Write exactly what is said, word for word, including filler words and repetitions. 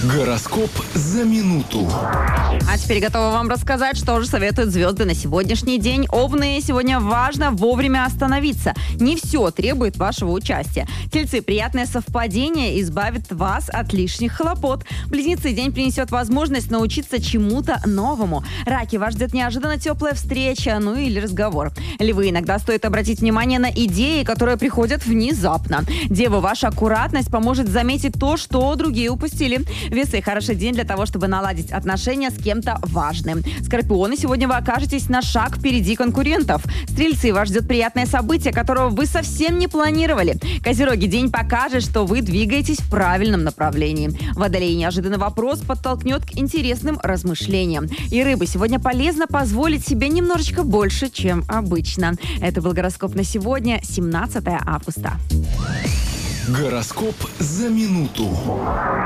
Гороскоп за минуту. А теперь готова вам рассказать, что же советуют звезды на сегодняшний день. Овны, сегодня важно вовремя остановиться. Не все требует вашего участия. Тельцы, приятное совпадение избавит вас от лишних хлопот. Близнецы, день принесет возможность научиться чему-то новому. Раки, вас ждет неожиданно теплая встреча, ну или разговор. Львы, иногда стоит обратить внимание на идеи, которые приходят внезапно. Девы, ваша аккуратность поможет заметить то, что другие упустили. Весы, хороший день для того, чтобы наладить отношения с кем-то важным. Скорпионы, сегодня вы окажетесь на шаг впереди конкурентов. Стрельцы, вас ждет приятное событие, которого вы совсем не планировали. Козероги, день покажет, что вы двигаетесь в правильном направлении. Водолеи, неожиданный вопрос подтолкнет к интересным размышлениям. И рыбы, сегодня полезно позволить себе немножечко больше, чем обычно. Это был гороскоп на сегодня, семнадцатое августа. Гороскоп за минуту.